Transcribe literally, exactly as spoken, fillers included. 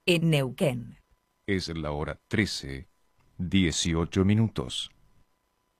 en Neuquén. Es la hora trece, dieciocho minutos.